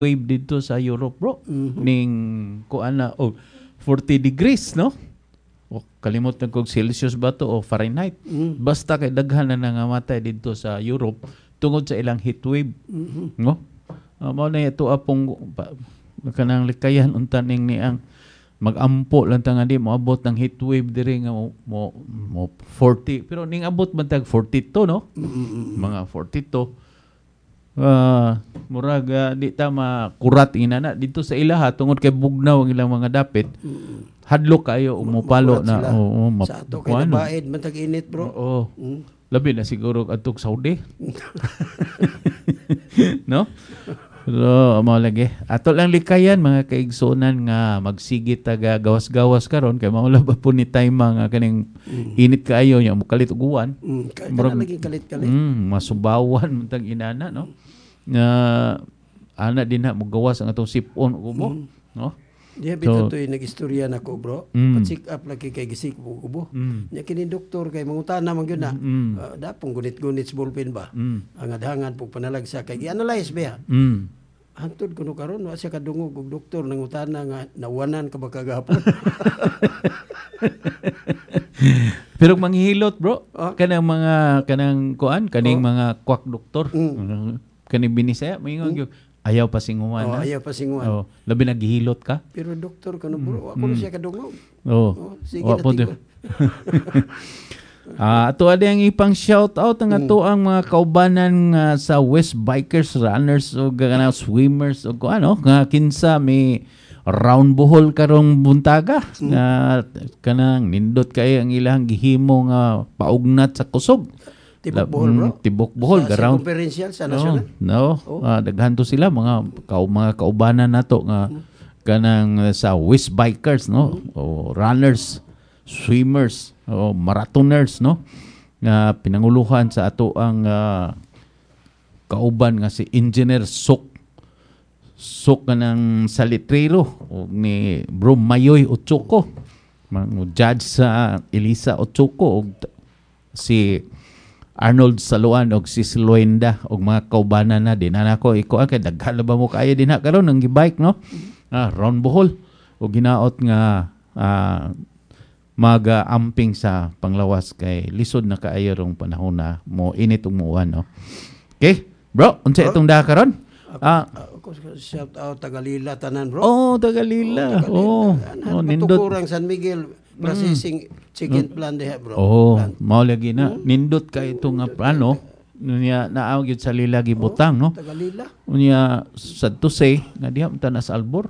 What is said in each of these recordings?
wave dito sa Europe, bro. Ning kuan na 40 degrees, no? O kalimot na kog Celsius ba to o Fahrenheit. Basta kay daghan na nangamatay dito sa Europe tungod sa ilang heat wave, no? Mao na ito apong kanang likayan unta ning niang magampo lang ta nga di moabot ng heat wave diri nga mo 40 pero ning abot man tag 42, no? Mga 42 murag di ta makurat inana dito sa ilaha tungod kay bugnaw ang ilang mga dapit. Hadlok kayo umupalo na sa ato kay nabaid man tag init, bro. Labi na siguro atok Saudi. No? So, mao lagi. Ato lang likayan mga kaigsunan nga magsigit taga gawas-gawas karon kay maula pa po ni time nga kaning init kaayo nya mukalit og uwan. Kana lagi kalit-kalit. Masubawan man tag inana, no? Nga ana din na mogawas ang atong sipon ubo, no? Diya bitaw to'y nag-istorya na ko, bro. Pa-check up lagi kay gisik po kubo. Nya kini doktor kay mangutana man gyud na. Dapong gunit-gunit sa ballpen ba? Hangad-hangad po panalag sa kay i-analyze ba? Hantod kuno karon wa siya kadungog og doktor nangutana nga nawanan ka ba kagahapon. Pero manghihilot, bro. Kanang mga kuan kaning mga kwak doktor. Kaning binisaya moingon gyud ayaw pa singuan. Ayaw pa singuan. Labi naghihilot ka. Pero doktor ka no, bro. Ako na siya kadungog. Sige na tingko. Ato ada yang ipang shout out ang ato ang mga kaubanan sa West Bikers, runners o kana swimmers o ano nga kinsa may round buhol karong buntaga nga kanang nindot kay ang ilang gihimo nga paugnat sa kusog. Tibok buhol, bro. Tibok buhol sa conferential sa national. Daghan to sila mga kaubanan nato nga kanang sa West Bikers, no? O runners, swimmers, o marathoners, no? Nga pinanguluhan sa ato ang kauban nga si Engineer Sok kanang salitrero o ni Bro Mayoy Ochoco, mga judge sa Elisa Ochoco o si Arnold Saluan og si Siluenda og mga kaubanan na din anako iko kay daghan ba mo kaya din karon ang gibike, no? Round buhol o ginaot nga mag-amping sa panglawas kay lisod na kaayo rong panahon na mo init ug muuwan, no? Okay, bro, unsa itong daha karon? Ako shout out Tagalila tanan, bro. Tagalila. Nindot kurang San Miguel processing chicken plant diha, bro. Mao lagi na nindot ka ito nga plano niya naaw gyud sa lila gibutang, no? Tagalila. Unya sad to say nga diha man sa Albor.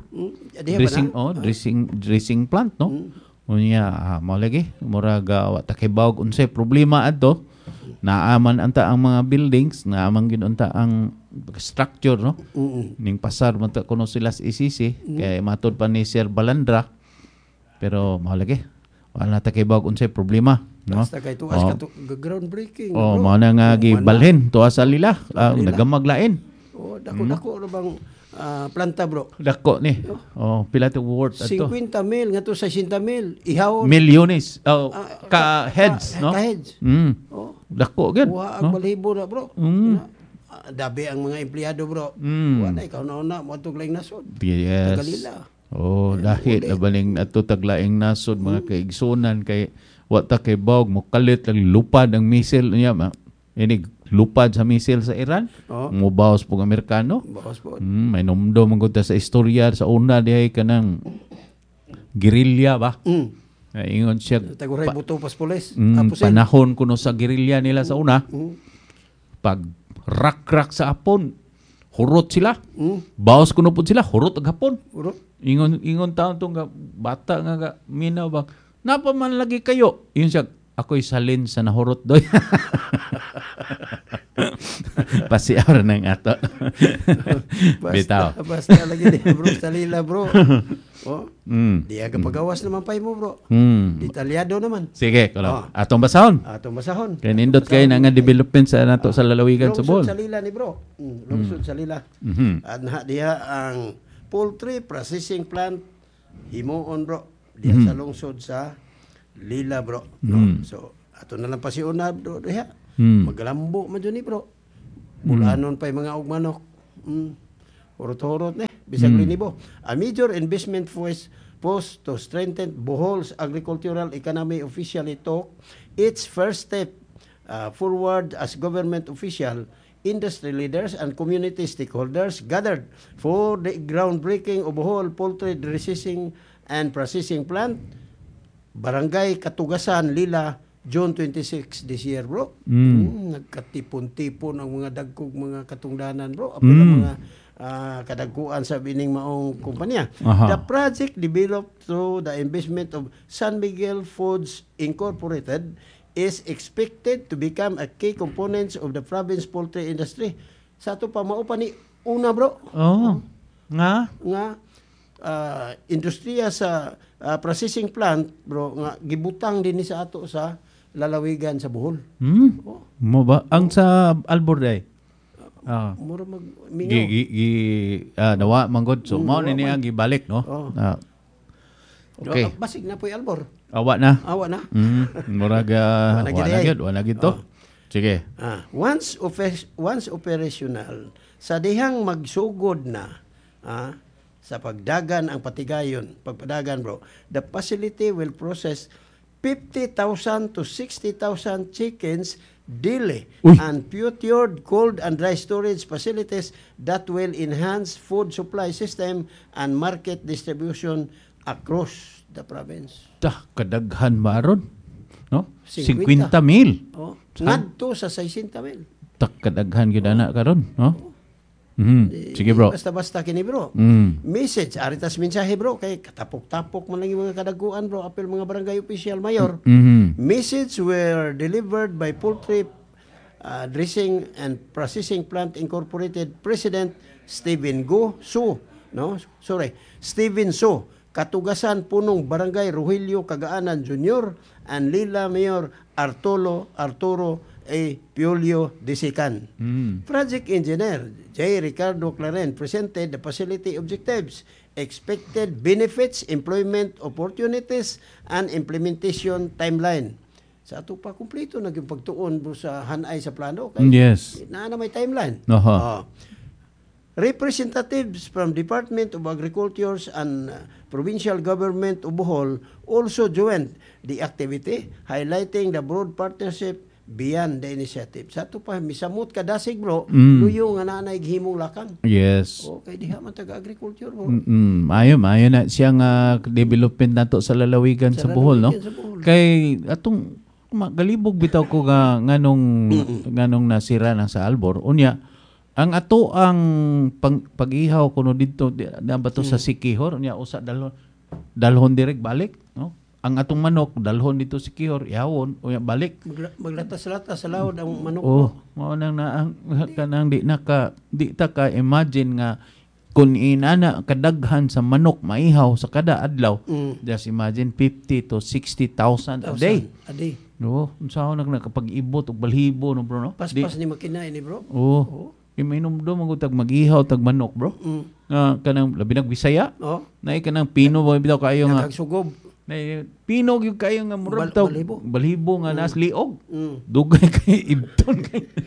Dressing plant, no? Unya mao lagi murag wa ta kay bawog unsay problema adto. Naaman anta ang mga buildings, naaman gyud unta ang structure, no? Ning pasar man ta kuno sila sa isisi kay matud pa ni Sir Balandra. Pero mao lagi wala ta kay bawog unsay problema, no? Basta kay tuwas ka to groundbreaking. Mao na nga gibalhin tuwa sa lila, nagamag lain. Dako ra bang planta, bro? Dako ni. Pila to worth ato? 50 mil nga to 60 mil. Ihaw. Milyones. Ka heads, no? Ka heads. Dako gid. Wa ang balibo na, bro. Dabi ang mga empleyado, bro. Wa na ikaw na mo tug laing nasod. Yes. Tagalila. Dahil nabaling ato taglaing nasod mga kaigsunan kay wata kay bawg mo kalit lang lupad ang misil niya ini lupad sa misil sa Iran. Mubawas po Amerikano. Bawas po. May numdo man gud sa istorya sa una dihay kanang gerilya ba? Ingon siya taguray buto pas pulis. Panahon kuno sa gerilya nila sa una. Pag rak sa hurot sila. Bawas kuno pud sila, hurot ag hapon. Ingon taon tong bata nga minaw ba. Napa man lagi kayo? Ingon siya, ako'y salin sa nahurot doy. Pasiyaw nang ato. Bitaw. Basta lagi di, bro. Salila, bro. Di aga pagawas naman pa mo, bro. Detalyado naman. Sige, atong basahon. Kaya nindot kayo na nga development sa nato sa lalawigan sa Bohol. Lungsod Salila ni, bro. Lungsod Salila. At diha ang poultry processing plant himuon, bro. Diha sa lungsod sa Lila, bro. So, ato na lang pasiuna, bro. Diha. Magalambo man dyan, bro. Mulanon pa yung mga ugmanok. hurot-hurot bisag linibo. A major investment post to strengthen Bohol's agricultural economy officially took its first step forward as government official, industry leaders and community stakeholders gathered for the groundbreaking of Bohol Poultry Dressing and Processing Plant, Barangay Katugasan, Lila, June 26 this year, bro. Nagkatipon-tipon ang mga dagkog mga katungdanan, bro. Apil ang mga kadagkuan sa bining maong kumpanya. The project developed through the investment of San Miguel Foods Incorporated is expected to become a key components of the province poultry industry. Sa ato pa mao pa ni una, bro. Nga industriya sa processing plant, bro, nga gibutang din ni sa ato sa lalawigan sa Bohol. Mo ba ang sa Albor day? Mura magmingaw. Nawa manggod, so mao ni niya gibalik, no? Okay. Basig na po yung Albor. Awa na. Wala gid to. Sige. Once operational, sa dihang magsugod na sa pagdagan ang pagpadagan, bro, the facility will process 50,000 to 60,000 chickens daily and procured cold and dry storage facilities that will enhance food supply system and market distribution across the province. Kadaghan maron, no? 50,000. Ngadto sa 60,000. Kadaghan gyud ana karon, no? Sige, bro. Basta-basta kini, bro. Message, aritas mensahe, bro, kay katapok-tapok man lang yung mga kadaguan, bro, apel mga barangay official mayor. Message were delivered by Poultry Dressing and Processing Plant Incorporated President Stephen So, Katugasan Punong Barangay Rogelio Cagaanan Jr. and Lila Mayor Arturo A. Piolio Disican. Project Engineer J. Ricardo Claren presented the facility objectives, expected benefits, employment opportunities, and implementation timeline. Sa ato pa kumpleto naging pagtuon bro sa hanay sa plano. Yes. Na may timeline. Representatives from Department of Agriculture and Provincial Government of Bohol also joined the activity, highlighting the broad partnership beyond the initiative. Sa ito pa, misamot ka dasig, bro, luyo nga nanay himong lakang. Yes. Okay, diha man taga-agriculture, bro. Mayo na siyang development nato sa lalawigan sa Bohol, no? Kay atong galibog bitaw ko nganong nasira na sa Albor. Unya, ang ato ang pag-ihaw kuno dito bato sa Sikihor, unya usa dalhon direk balik, no? Ang atong manok dalhon dito si Kihor ihawon unya balik maglatas-latas sa lawod ang manok. Mao nang kanang di ta ka imagine nga kun inana kadaghan sa manok maihaw sa kada adlaw. Just imagine 50 to 60,000 a day. Unsa ho nakapag-ibot og balhibo, no, bro, no? Paspas ni makinain ni, bro. Iminom do magutag mag-ihaw tag manok, bro. Kanang labi nag Bisaya. Nay kanang Pino mo bitaw kayo nga nagsugob. Pino gyud kayo nga murag taw balhibo nga nas liog. Dugay kay ibton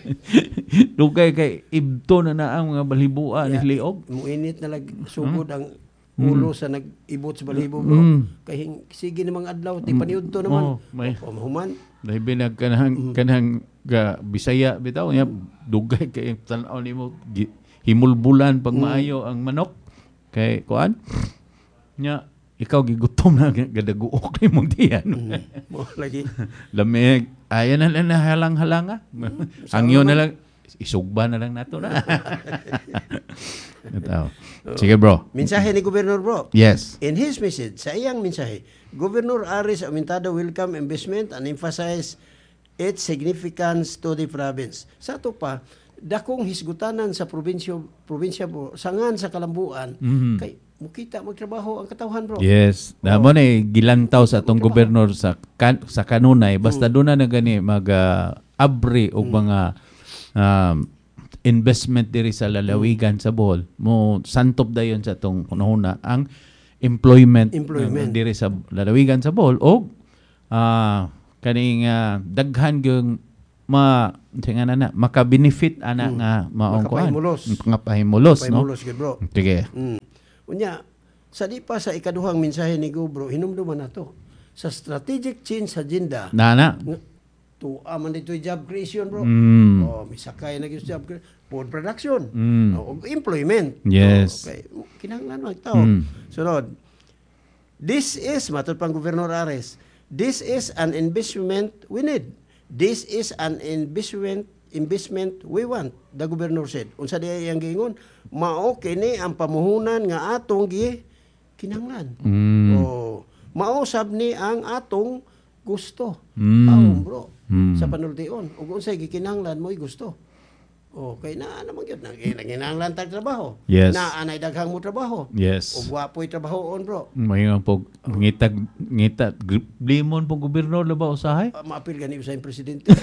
kay ibton na ang mga balhiboa ni liog. Muinit na lag sugod ang ulo sa nag-ibot sa balhibo, bro. Kay sige namang adlaw ti paniudto naman. Human. Labi nag kanang ga Bisaya bitaw nya dugay kay tan-aw nimo himulbulan pag maayo ang manok kay kuan nya ikaw gigutom na gadaguok ni mong diyan. Lagi. Lamig. Ayan na lang halang-halanga. Hangyo na lang. Isugba na lang nato na. Sige, bro. Mensahe ni Gobernador, bro. Yes. In his message, sa iyang mensahe, Governor Aris Aumentado welcome investment and emphasize its significance to the province. Sa ito pa, dakong hisgutanan sa probinsya po, sangan sa kalambuan, kay mukita magtrabaho ang katawhan, bro. Yes. Namo na gilantaw sa atong gobernador sa kanunay basta doon na gani mag-abri og mga investment diri sa lalawigan sa Bohol. Mo santop dayon sa atong kunahuna ang employment. Diri sa lalawigan sa Bohol og kaning daghan gyung singa na maka-benefit ana nga maong kuan. Makapahimulos, no? Pahimulos gid bro. Sige. Unya, sa di pa sa ikaduhang mensahe ni Gubro, hinumduman nato sa strategic change agenda. Nana. Tuwa man dito job creation bro. Misakay na gyud job creation, food production, employment. Yes. Okay. Kinahanglan magtao. Sunod. This is matod pang Gobernador Ares. This is an investment we need. This is an investment we want, the Governor said. Unsa di ang giingon, mao kini ang pamuhunan nga atong kinahanglan. Mao sab ni ang atong gusto. Bro, sa panultiun. Ug unsay gikinahanglan mo'y gusto. Okay na naman gyud naginahanglan tag trabaho. Yes. Na anay daghang mo trabaho. Yes. Ug wapoy trabahoon bro. Mayroon po ngita limon po gobernador ba usahay? Maapil gani sa presidente.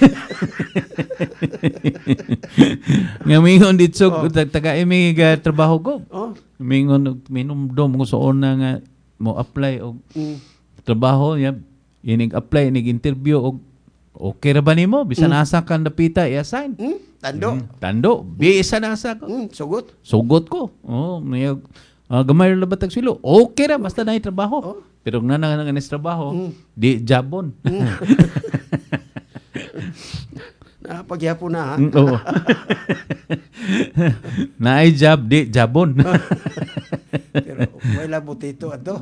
Ngamingon dito taga-imi ga trabaho ko. Mingon minumdom ko sa una nga mo apply og trabaho ya inig apply inig interview og okay ra ba nimo bisan asa kan napita i-assign? Tando. Bisa na asa ko. Sugot ko. Gamay ra batag silo. Okay ra basta na trabaho. Pero nga nang trabaho, di jabon. Pagyapon na ha. Oo. Naay job di jabon. Pero may labo tito ato.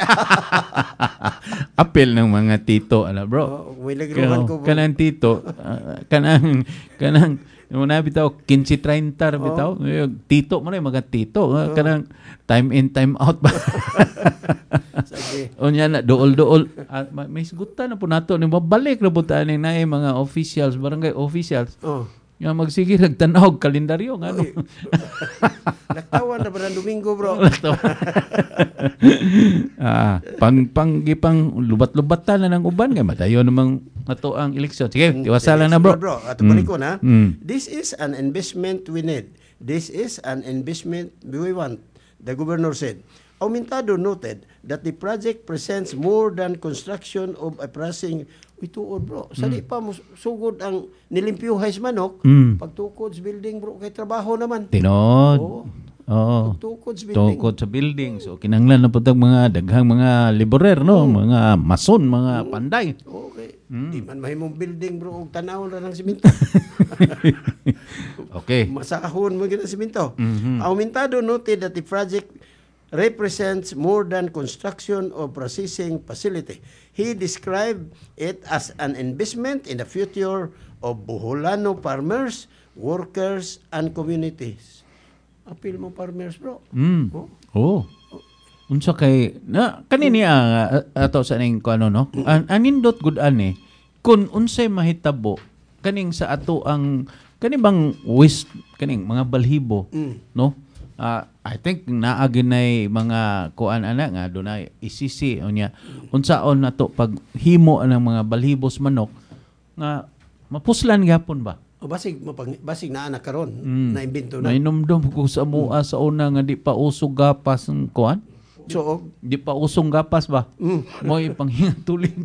Apel ng mga tito ala bro. May lagruhan ko. Kanang tito, kanang yung bitaw 15-30 bitaw. Tito mo na mga tito. Kanang time in time out ba. Unya na dool-dool. May sigutan na po nato ni mabalik ra po ta ni naay mga officials, barangay officials. Nga magsige nagtanaw kalendaryo nga no. Naktawan na ba ng Domingo bro? Pang lubat-lubatan na ng uban kay madayon namang ato ang eleksyon. Sige, tiwasa lang na bro. Ato balik ko na. This is an investment we need. This is an investment we want, the governor said. Aumentado noted that the project presents more than construction of a pricing. Ituod bro. Sa di pa sugod ang nilimpyuhay sa manok, pagtukod sa building bro, kay trabaho naman. Tinod. Pagtukod sa building. Tukod sa building. So kinahanglan na po mga daghang mga laborer, no? Mga mason, mga panday. Okay. Di man mahimong building bro, og tanawon ra ng simento. Okay. Masahon mo gid ang simento. Aumentado noted that the project represents more than construction of processing facility. He described it as an investment in the future of Boholano farmers, workers, and communities. Apil mo farmers, bro. Unsa kay na kanini ato sa ning kuno no. Anindot gud ani kun unsay mahitabo kaning sa ato ang kani bang waste kaning mga balhibo no. I think naaginay mga kuan ana nga dunay isisi unya unsaon nato pag himo ng mga balhibos manok nga mapuslan gyapon ba basig na anak karon na imbento na mainumdom ko sa mua sa una nga di pa usog gapas ng kuan so di pa usong gapas ba mo ipanghinga tuling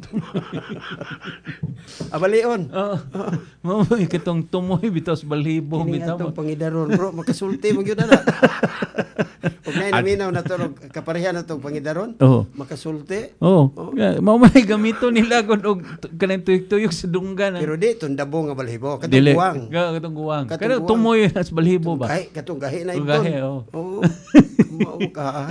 abalion mo ikatong tumoy bitos balhibo bitaw atong pangidaron bro makasulti mo gyud ana ug nay naminaw na to kapareha na tong pangidaron makasulti mao may gamito nila gud og kanang tuyok-tuyok sa dunggan pero di tundabo nga balhibo katong guwang kada tumoy sa balhibo ba katong gahi na ito mao ka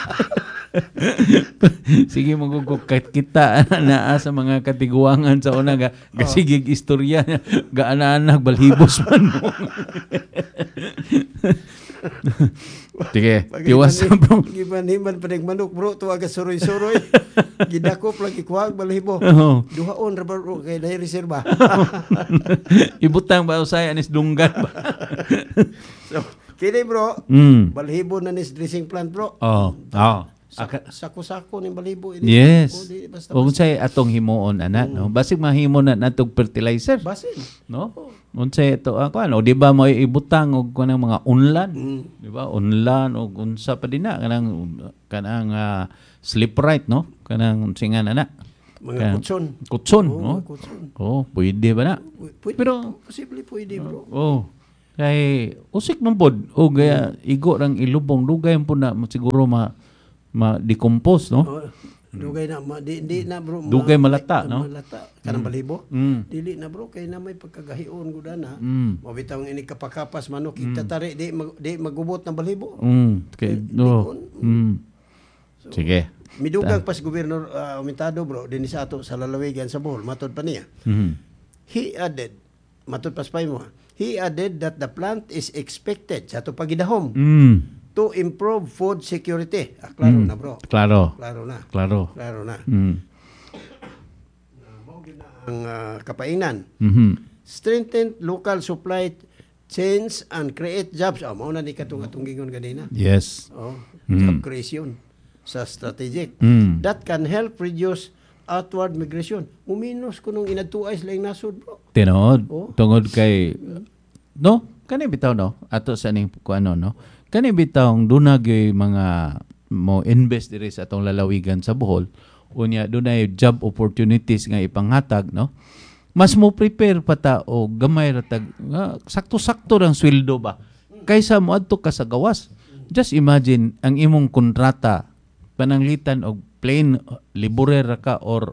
sige magugukit kita naa sa mga katiguangan sa una gasigig istorya gaanaan balhibos man mo. Sige, tiwas bro. Giban-himan pa manok bro tuwa ka suroy-suroy. Gidakop lagi kuwag balhibo. Duhaon ra bro kay dai reserba. Ibutang ba usay anis dunggan ba. So, kini bro, balhibo na nis dressing plant bro. Sako-sako ning balhibo ini. Yes. Kung say atong himuon ana no. Basig mahimo na natog fertilizer. Basin. No? Unsay ito ako ano, di ba mo ibutang og kanang mga unlan? Di ba? Unlan og unsa pa din na kanang slip right no? Kanang singan ana. Mga kutson. Kutson, Oo, no? mga kutson. Oh, pwede ba na? Pwede, Pero- posible pwede, bro. Oh. Kay usik man pod o gaya igo rang ilubong dugay po na siguro ma-decompose, no? Oh, dugay na di na bro Dugay malata, no? malata kanang balibo. Mm. Dili na bro kay na may pagkagahion gud na. Mm. Mabitaw ini kapakapas manok itatari di magubot ng balibo. Kay no. Sige. Midugang pas gobernador Umentado bro din sa ato sa lalawigan sa Bohol matod pa niya. He added matod pas pay mo. He added that the plant is expected sa ato pagidahom to improve food security. Klaro na bro. Klaro. Klaro na. Klaro. Klaro na. Mm. Mao gyud na ang kapainan. Mhm. Strengthen local supply chains and create jobs. Mao na ni katong atong gingon ganina. Yes. Job creation sa strategic. That can help reduce outward migration. Uminos ko nung inadtuay sila yung nasod, bro. Tinod. Oh. Tungod kay no, kani bitaw no. Ato sa ning kuano no. Kani bitaw dunag mga mo invest diri sa atong lalawigan sa Bohol. Unya dunay job opportunities nga ipanghatag no. Mas mo prepare pata o gamay ra tag sakto-sakto ang sweldo ba kaysa moadto ka sa gawas. Just imagine ang imong kontrata pananglitan og plain laborer ka or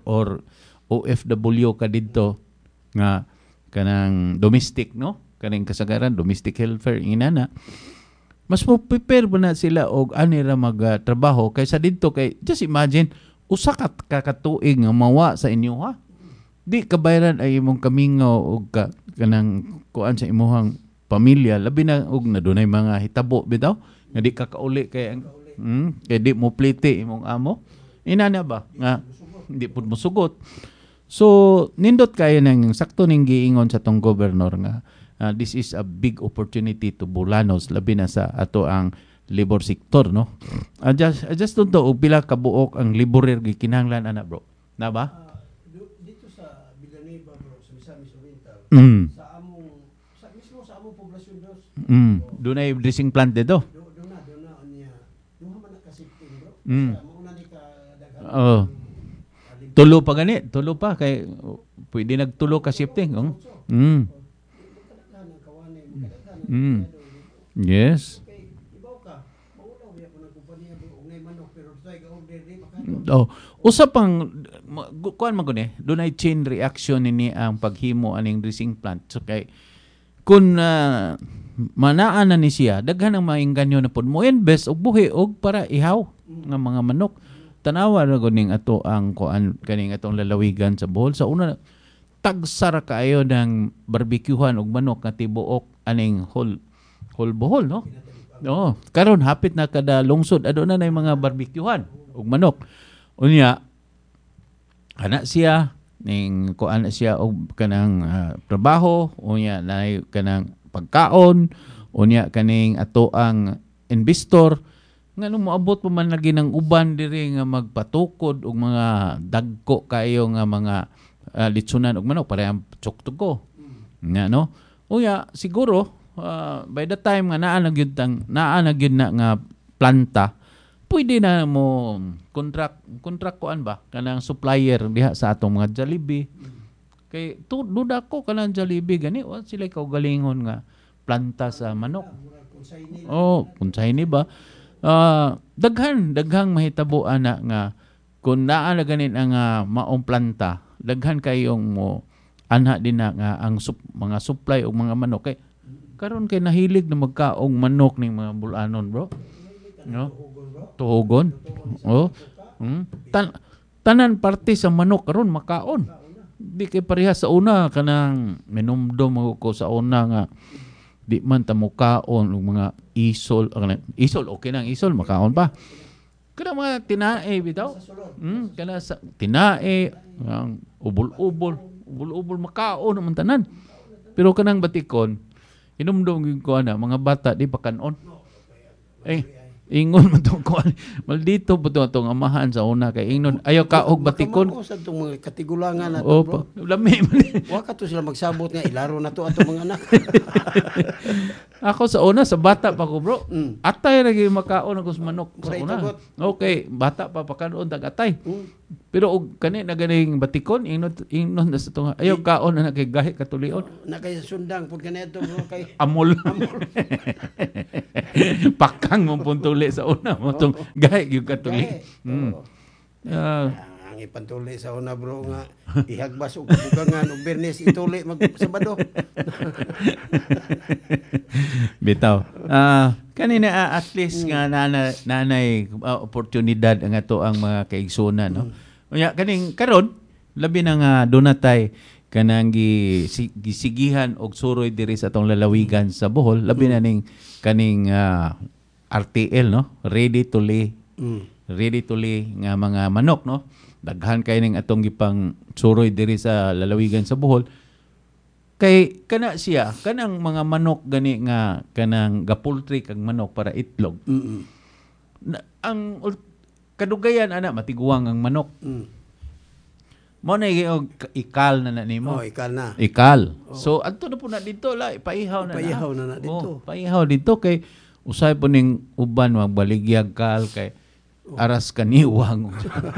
OFW ka didto nga kanang domestic no kaning kasagaran domestic welfare inana mas mo prepare ba na sila og ani ra magtrabaho kaysa didto kay just imagine usa ka katuig nga mawa sa inyo ha di kabayaran ay imong kamingaw og kanang kuan sa imong pamilya labi na og nadunay mga hitabo bitaw nga di ka kauli kay kay di mo plite imong amo inana ba nga di pud mosugot so nindot kayo nang sakto ning giingon sa tong gobernador nga this is a big opportunity to Bulanos labi na sa ato ang labor sector no I just don't know og pila ka buok ang laborer gikinahanglan ana bro na ba Dito sa Villanueva, bro, sa Misamis Oriental, sa mismo sa among poblasyon dos. Dunay dressing plant dito. Doon na niya. Duha man nakasipting, bro. Mauna ni ka daghan. Oh. Tulo pa gani, tulo pa kay pwede nagtulo ka shifting. Kadaghan ang kawanay, kadaghan ang Yes. okay, ibaw ka. Maulaw ya po ng kumpanya bro, ugnay manok pero tay ka order di maka. Oh, usa pang kuan man guni, dunay chain reaction ni ang paghimo aning dressing plant. So kay kun manaan na ni siya, daghan ang maingganyo na pud mo invest og buhi og para ihaw nga mga manok. Tanawa ra guning ato ang kuan kaning atong lalawigan sa Bohol. Sa una tagsara kaayo ng barbecuehan og manok nga tibuok aning whole Bohol no. No, karon hapit na kada lungsod ado na nay mga barbecuehan og manok. Unya ana siya ning kuan siya og kanang trabaho, unya nay kanang pagkaon, unya kaning ato ang investor nga nung moabot pa man lagi ng uban diri nga magpatukod og mga dagko kayo nga mga litsunan og manok para ang tsuktuko. Nga no. Unya siguro by the time nga naa na gyud na nga planta pwede na mo contract kuan ba kanang supplier diha sa atong mga Jollibee kay duda ko kanang Jollibee gani wa sila kaugalingon nga planta sa manok kunsay ni ba daghang mahitabo ana nga kung naa na ganin ang maong planta daghan kayong mo anha din na nga ang mga supply og mga manok kay karon kay nahilig na magkaong manok ning mga bulanon bro no tuhugon tanan parte sa manok karon makaon di kay parehas sa una kanang minumdum ko sa una nga di man ta mukaon og mga isol okay nang isol makaon pa kada mga tinae bitaw kana sa tinae ang ubol makaon man tanan pero kanang batikon inumdum gyud ko ana mga bata di pa kanon Ingon mo itong kuan. Maldito po itong amahan sa una kay ingnon. Ayaw ka og batikon. Makamao sa itong mga katigulangan na O, bro. lami man. Waka to sila magsabot nga, ilaro na to ato mga anak. Ako sa una, sa bata pa ko bro. Atay lagi makaon ako sa manok sa Kuray una. tagot. Okay, bata pa pakanoon tag atay. Pero og kani na ganing batikon, ingnon na sa tunga. Ayaw kaon na kay gahi katulion. Na kay sundang pud kanito bro kay Amol. Pakang mo puntuli sa una mo tong gahi gyud katuli. ang ipantuli sa una bro nga ihagbas og bugangan og Bernes ituli mag Sabado. Bitaw. Kanina at least nga nanay oportunidad ang ato ang mga kaigsunan no. Unya kaning karon labi na nga dunatay kanang gisigihan og suroy diri sa atong lalawigan sa Bohol labi na ning kaning RTL no, ready to lay nga mga manok no. Daghan kay ning atong gipang suroy diri sa lalawigan sa Bohol. Kay kana siya kanang mga manok gani nga kanang gapultry kag manok para itlog. Ang kadugayan ana matiguang ang manok. Mo na ikal na nimo. Oh, ikal na. Ikal. So adto na po na dito la ipaihaw na. Paihaw na dito. Paihaw dito kay usay po ning uban magbaligyag kal kay aras kaniwang.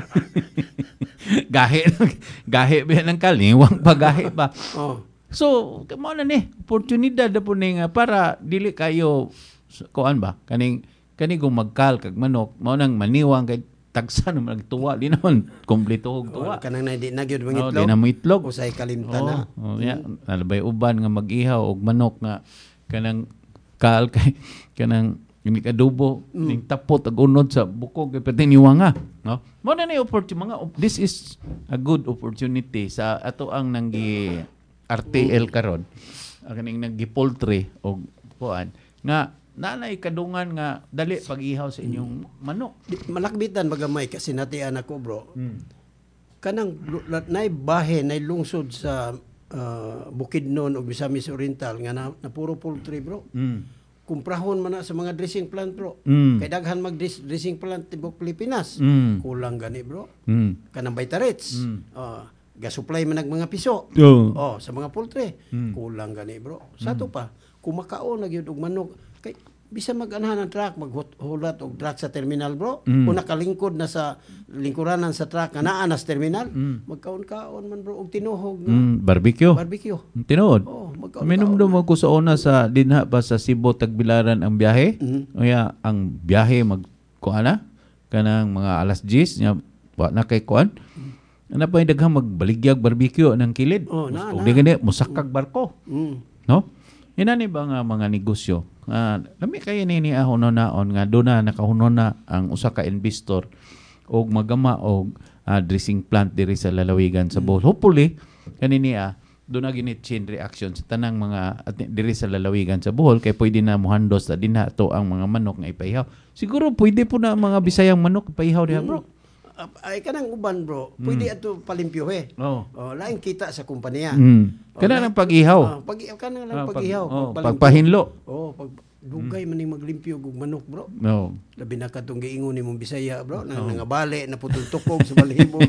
gahe ba ng kaliwang pa gahe pa. Oh. So, mo na ni oportunidad na po ning para dili kayo kuan ba kaning kung magkal kag manok mo nang maniwang kay tagsa naman nagtuwa di naman kompleto og tuwa. Kanang na di nagyud mga itlog. Di na mo itlog. Usay kalimtan na. Nalabay uban nga mag-ihaw og manok nga kanang kal kay kanang ini kadubo ning tapot ag unod sa bukog kay pati niwanga no. Mo na ni opportunity this is a good opportunity sa ato ang nanggi RTL karon kaning naggi-poultry og kuan nga nanay kadungan nga dali pag-ihaw sa inyong manok. Malakbitan bagamay kasi natian ako bro. Kanang nay bahe nay lungsod sa Bukidnon o Misamis Oriental nga na puro poultry bro. Kumprahon man na sa mga dressing plant bro. Kay daghan mag dressing plant tibok Pilipinas. Kulang gani bro. Kanang Vitarets. Gasupply man nag mga piso. Sa mga poultry. Kulang gani bro. Sa to pa kumakaon na gyud og manok kay bisa mag-anahan ng truck maghulat og truck sa terminal bro. Kung nakalingkod na sa lingkuranan sa truck nga naa na sa terminal, magkaon-kaon man bro og tinuhog na barbecue. Tinuod. Minumdum ko sa una sa dinha pa sa Cebu Tagbilaran ang biyahe. Kaya ang biyahe kuana kanang mga alas 10 nya wa na kay kuan. Ana pa daghang magbaligyag barbecue ng kilid. Ug di gani musakag barko. No? Inani ba nga mga negosyo? Lami kayo ni ahonon naon nga doon na nakahunon na ang usa ka investor og magama og dressing plant diri sa lalawigan sa Bohol. Hopefully kanini doon na gini chain reaction sa tanang mga diri sa lalawigan sa Bohol kay pwede na muhandos sa dinha to ang mga manok nga ipaihaw. Siguro pwede po na mga Bisayang manok ipaihaw diha bro. Ay kanang uban bro, pwede ato palimpyohe. Laing kita sa kumpanya. Kanang pag-ihaw. Kanang lang pag-ihaw. Pagpahinlo. Pag dugay man ning maglimpyo og manok bro. Labi na katong giingon ni mong Bisaya bro, nangabali na putol tukog sa balahibo.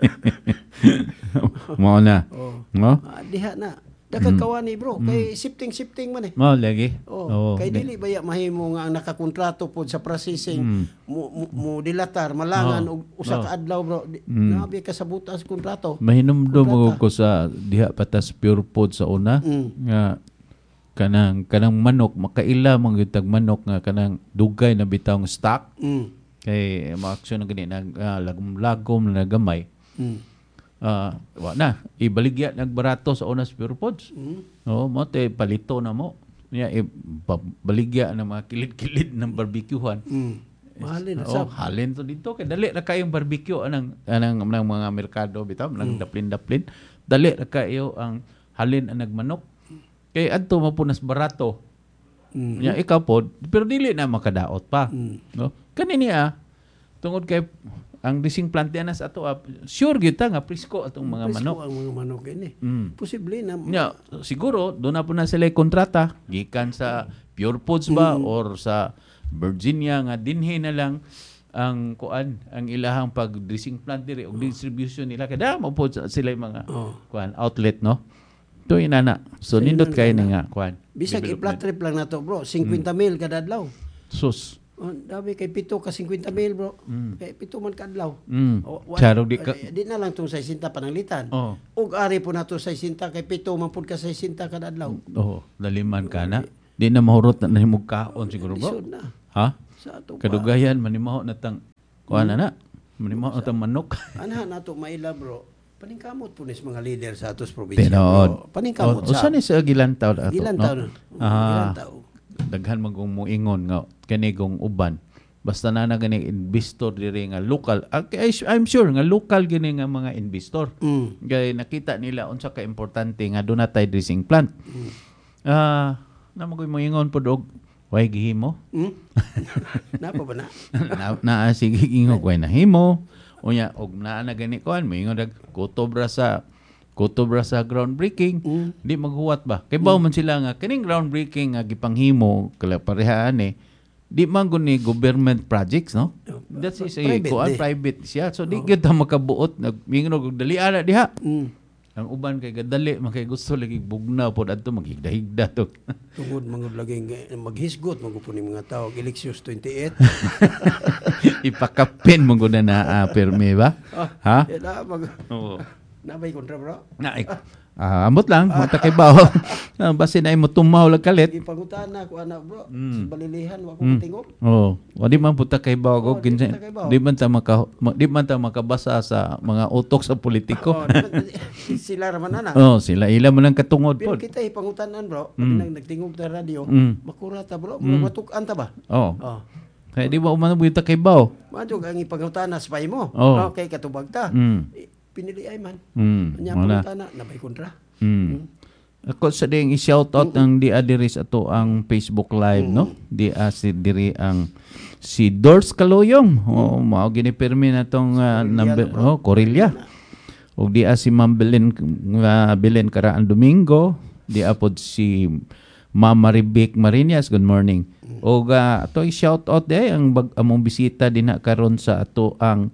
Mao na. No? Diha na. Daghang kawani bro, kay shifting man Mao lagi. Kay dili baya mahimo nga ang nakakontrato pod sa processing mo dilatar malangan og usa ka adlaw bro. Nabi ka sa butas kontrato. Mahinumdum ko sa diha patas pure food sa una nga kanang manok makaila man gyud tag manok nga kanang dugay na bitawng stock. Kay ma-action na gani lagom na gamay. Wa na ibaligya nagbarato sa una sa Pure Foods. Mo te palito na mo. Niya baligya ng mga kilid-kilid ng barbecuehan. Mahalin halin to dito kay dali ra kayong barbecue anang mga merkado bitaw nang daplin-daplin. Dali ra kayo ang halin ang nagmanok. Kay adto mapunas barato. Nya ikaw pod pero dili na makadaot pa. No? Kanini tungod kay ang dressing plant dianas ato sure gyud ta nga presko atong mga manok. Presko ang mga manok ini. Posible na. Siguro do na po na sila kontrata gikan sa Pure Foods ba or sa Virginia nga dinhi na lang ang ang ilahang pag-dressing plant diri og distribution nila kada mo po sila yung mga outlet, no. To inana. So nindot kay ni nga bisag i-flat trip lang nato, bro. 50 mil kada adlaw. Sus. Dabi kay pito ka 50 mil, bro. Kay pito man ka adlaw. Charog di ka. Di na lang tong 60 pananglitan. Ug ari po nato 60 kay pito man pud ka 60 kada adlaw. Daliman ka na. Di na mahurot na nimog kaon siguro, bro. Lisod na. Ha? Sa ato Kadugayan manimaho na tang na. Manimaho na tang manok. Anha nato maila, bro. Paningkamot po nis mga leader sa atos probinsya, bro. Paningkamot sa. Usa ni sa Gilantaw ato, Gilantaw, no? Gilantaw. Daghan magumuingon nga kanigong uban. Basta na gani investor diri nga local. I'm sure nga local gini nga mga investor. Kay nakita nila unsa ka importante nga doon natay dressing plant. Namagoy mo ingon po dog. Way gihimo? Napa ba na? Na sige ingog way nahimo. Unya og naa na gani kuan mo ingon dag kutobra sa groundbreaking. Di maghuwat ba? Kay bawo man sila nga kining groundbreaking nga gipanghimo kala parehaan di man gud ni government projects, no? That's is private siya. So di gyud ta makabuot nagmingon og dali ana diha. Ang uban kay gadali man kay gusto lagi bugnaw pod adto maghigda-higda to. Tungod mangod lagi maghisgot magupon ni mga tao Eleksios 28. Ipakapin mo gud na permi ba? Ha? Oo. Nabay kontra, bro. Amot lang, mata kay bawo. Basi na mo tumaw lag kalit. Ipangutan na ko ana, bro. Sa balilihan wa ko matingog. Di man puta kay bawo kinsa. Di man ta makabasa sa mga utok sa politiko. Sila raman ana. Sila ila man lang katungod pod. Pero kita ipangutanan, bro. Pag nagtingog ta radio, makurata, bro. Matuk-an ta ba? Kaya di ba umano buta kay bawo? Madyo ang ipangutanan sa pay mo. Okay, katubag ta. Pinili ay man. Anya pangutana nabay kontra. Ako sa ding i-shout out ang di adiris ato ang Facebook Live, no? Di si diri ang si Dors Kaloyong. Mao gini permi na tong number Corilla. Og di si Ma'am Belen Karaan Domingo, di apod si Ma'am Maribek Marinas. Good morning. Og ato i-shout out ang among bisita dinha karon sa ato ang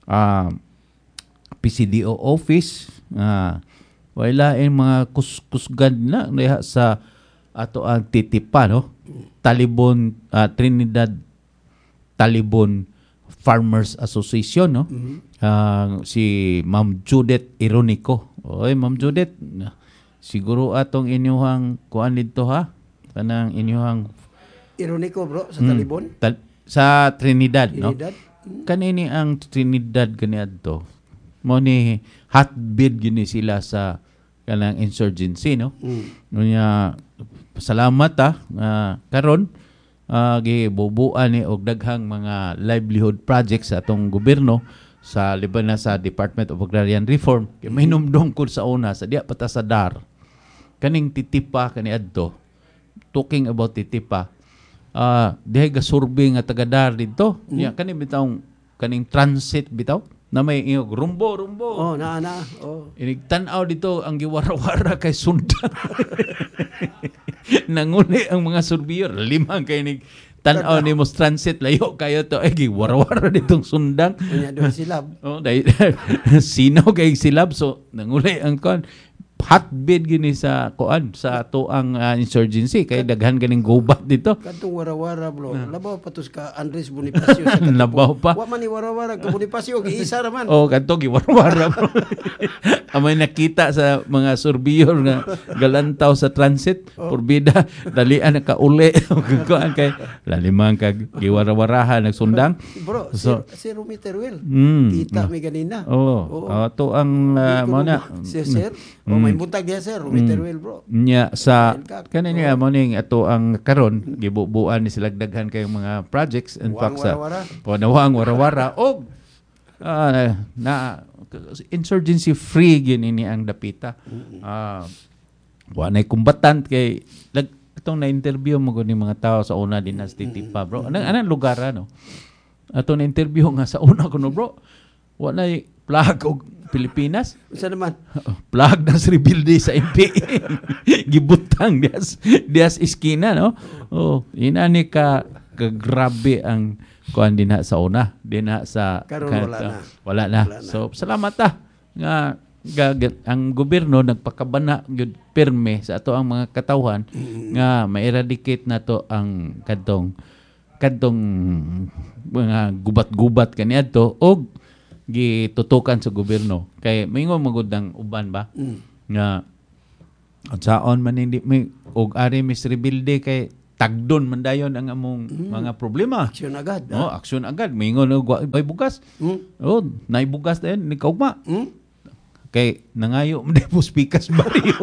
PCDO office. Wala mga kusgad na sa ato ang titipa, no? Talibon, Trinidad Talibon Farmers Association, no? Si Ma'am Judith Ironico. Oy, Ma'am Judith, siguro atong inyuhang kuan dito, ha? Kanang inyuhang Ironico, bro, sa Talibon? Sa Trinidad, no? Kanini ang Trinidad ganiadto. Mo ni hotbed gini sila sa kanang insurgency, no? Unya salamat karon gibubuan ni og daghang mga livelihood projects sa atong gobyerno sa liban na sa Department of Agrarian Reform. Kay mahinumdom ko sa una sa diya pata sa DAR kaning titipa kaniadto. Talking about titipa, dihay ga survey nga taga DAR dito. Kani bitaw kaning transit bitaw na may iyog rumbo. Na. Inigtanaw dito ang giwara-wara kay sundan. Nanguli ang mga surveyor. 5 kay nig tanaw ni mo transit layo kayo to. Giwara-wara ditong sundan. Unya doon silab. Sinaw kay silab. So, nanguli ang kon. Hotbed gini sa kuan sa ato ang insurgency kay daghan ganing gubat dito. Kadtong wara-wara, bro. Labaw pa tos ka Andres Bonifacio sa Katipo. Labaw pa. Wa man ni wara-wara ka Bonifacio giisa ra man. Kadto giwara-wara. Amay nakita sa mga surveyor nga galantaw sa transit porbida dalian ka uli kuan kay lalimang ka giwara-warahan nagsundang. Bro, si Rumi Teruel. Kita mi ganina. Ato ang mo na sir. May buntag diya sir, Rumi Teruel, bro. Nya sa kanina mo ning ato ang karon gibubuan ni sila daghan kay mga projects in fact sa nawang wara-wara og na insurgency free gini ang dapita. Wa nay kumbatant kay atong na-interview mo ni mga tao sa una din sa titipa, bro. Anong lugar no? Ato na interview nga sa una kuno, bro. Wa nay flag og Pilipinas. Isa naman. Flag na rebuild sa MP. Gibutang dias iskina, no? Inani ka kagrabe ang kuan dinha sa una, dinha sa Karon wala na. So salamat nga ang gobyerno nagpakabana gyud pirme sa ato ang mga katawhan nga ma-eradicate nato ang kadtong mga gubat-gubat kaniadto og gitutukan sa gobyerno kay mingon magud ang uban ba nga unsaon man hindi og ari mis rebuilde kay tagdon man dayon ang among mga problema. Aksyon agad. Aksyon agad. Mingon ay bugas. Nay bugas dayon ni kaugma. Kay nangayo mo po spikas bariyo.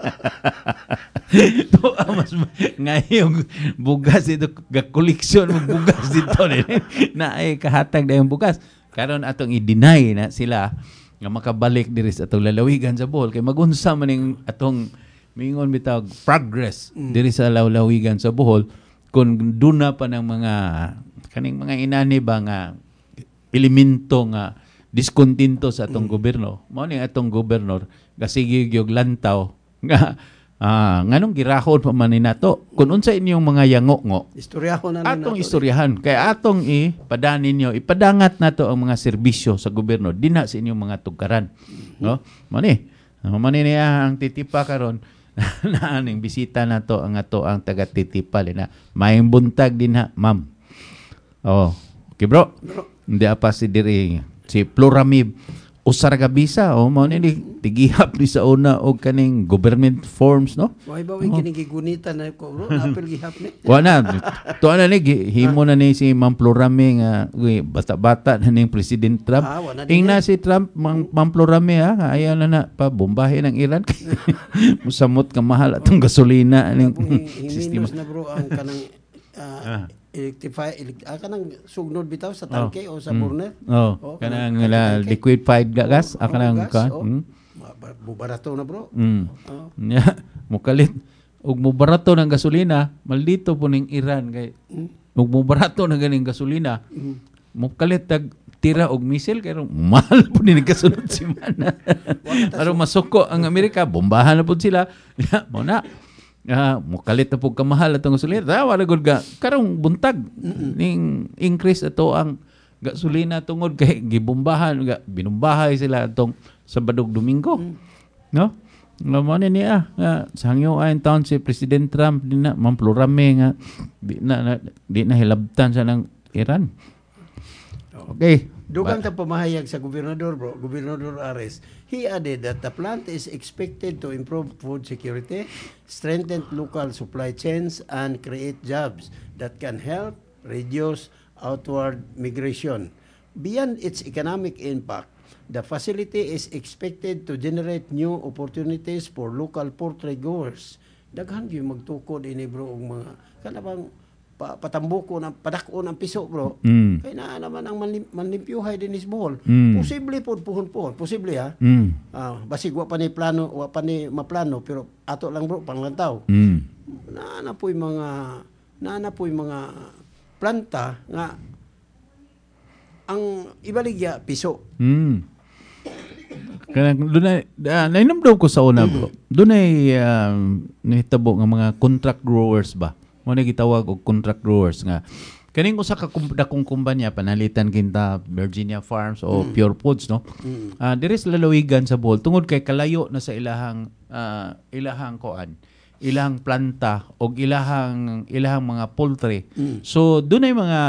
To mas ngayong bugas ito koleksyon mo bugas dito na ay kahatag dayong bugas. Karon atong i-deny na sila nga makabalik diri sa atong lalawigan sa Bohol kay magunsa man ning atong mingon bitaw progress diri sa lalawigan sa Bohol kung duna pa ng mga kaning mga inani ba nga elemento nga diskontinto sa atong gobyerno. Mao ni atong gobernador gasigi gyud lantaw nga nganong girahon pa man ni nato kun unsa inyong mga yango istoryahon na atong istoryahan kay atong ipadanin ninyo ipadangat nato ang mga serbisyo sa gobyerno dinha sa inyong mga tugkaran no mao ni niya ang titipa karon na aning bisita nato ang taga titipa na maayong buntag dinha ma'am okay bro hindi pa si diri si Pluramib usar ka bisa mao ni tigihap ni sa una og kaning government forms no why ba kining gigunitan na ko bro apil gihap ni wala to ana ni himo na ni si Ma'am Plurami nga bata-bata na ning President Trump ingna si Trump Ma'am Plurami ayaw na pa bombahe ng Iran musamot ka mahal atong gasolina ning sistema na bro ang kanang kanang sugnod bitaw sa tangke o sa burner. Kanang liquefied gas kanang bubarato na bro. Mukalit ug mubarato ng gasolina, maldito po ning Iran kay ug mubarato na ganing gasolina. Mukalit tag tira og misil kay mahal po ni kasunod semana. Aron masuko ang Amerika, bombahan na pud sila. Mo na mukalit na po kamahal atong gasolina. Wala gud ga karong buntag ning increase ato ang gasolina tungod kay gibombahan binumbahay sila atong Sabado Domingo. No? Mo ni niya sa hangyo ayon taon si President Trump din na Ma'am Plurame nga di na hilabtan sa ng Iran. Okay. Dugang ta pamahayag sa gobernador bro, Gobernador Ares. He added that the plant is expected to improve food security, strengthen local supply chains, and create jobs that can help reduce outward migration. Beyond its economic impact, the facility is expected to generate new opportunities for local poultry growers. Daghan gyud magtukod ini bro og mga kanabang patambuko ng padako ng piso bro. Kaya na naman ang manlimpyuhay din is Bohol. Posible po puhon posible basig wa pa ni plano wa pa ni maplano pero ato lang bro panglantaw. Naana po'y mga planta nga ang ibaligya piso. Kanang dunay nainumdum ko sa una bro. Dunay nahitabo nga mga contract growers ba. Mo na gitawag og contract growers nga kaning usa ka dakong kumpanya panalitan kinta Virginia Farms o Pure Foods no. Diri sa lalawigan sa Bohol tungod kay kalayo na sa ilahang ilahang planta o ilahang mga poultry. So dunay